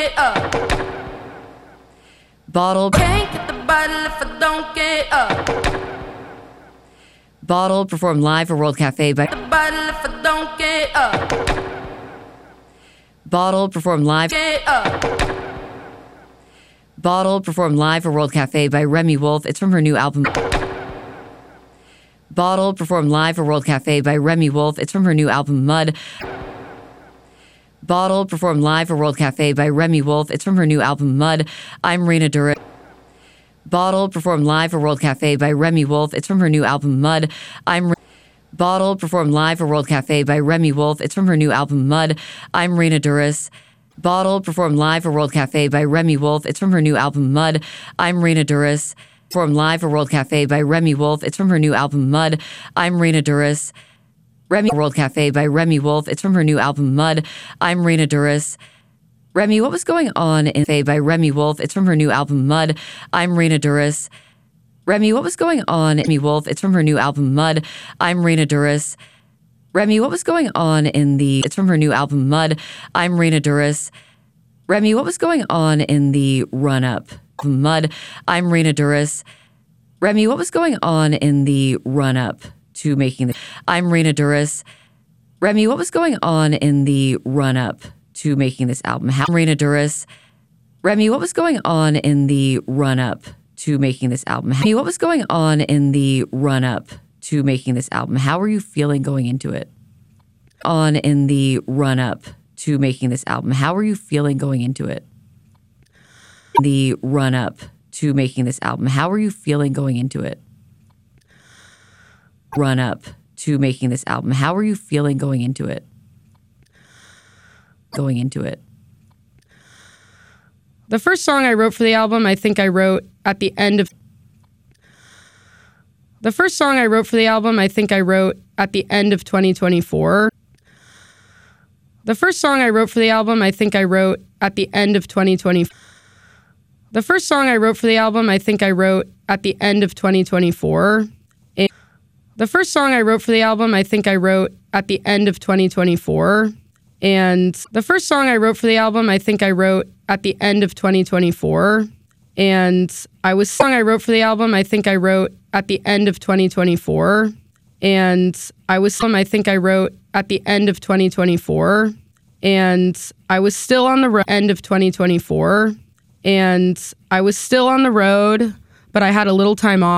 get up. Bottle. Can't get the bottle if I don't get up. Bottle performed live for World Cafe by The bottle if I don't get up. Bottle performed live. Get up. Bottle performed live for World Cafe by Remy Wolf. It's from her new album. Bottle performed live for World Cafe by Remy Wolf. It's from her new album Mud. Bottle performed live for World Cafe by Remy Wolf. It's from her new album Mud. I'm Rena Duris. Bottle performed live for World Cafe by Remy Wolf. It's from her new album Mud. Bottle performed live for World Cafe by Remy Wolf. It's from her new album Mud. I'm Rena Duris. Bottle performed live for World Cafe by Remy Wolf. It's from her new album Mud. I'm Rena Duris. Performed live for World Cafe by Remy Wolf. It's from her new album Mud. I'm Rena Duris. Remy World Cafe by Remy Wolf. It's from her new album Mud. I'm Rena Duris. Remy, what was going on in Cafe by Remy Wolf? It's from her new album Mud. I'm Rena Duris. Remy, what was going on in Remy Wolf? It's from her new album Mud. I'm Rena Duris. Remy, what was going on in the It's from her new album Mud. I'm Rena Duris. Remy, what was going on in the run-up Mud? I'm Rena Duris. Remy, what was going on in the run-up to making the I'm Rena Duris. Remy, what was going on in the run-up to making this album? I'm Rena Duris. Remy, what was going on in the run-up to making this album? Remy, what was going on in the run-up to making this album? How were you feeling going into it? On in the run-up to making this album, how were you feeling going into it? The run-up to making this album, how were you feeling going into it? Run-up to making this album, how were you feeling going into it? Going into it. The first song I wrote for the album, I think I wrote at the end of... The first song I wrote for the album, I think I wrote at the end of 2024. The first song I wrote for the album, I think I wrote at the end of 2020. The first song I wrote for the album, I think I wrote at the end of 2024. The first song I wrote for the album, I think I wrote at the end of 2024. And the first song I wrote for the album, I think I wrote at the end of 2024. And I was song I wrote for the album, I think I wrote at the end of 2024. And I was I think I wrote at the end of 2024. And I was still on the end of 2024. And I was still on the road, but I had a little time off.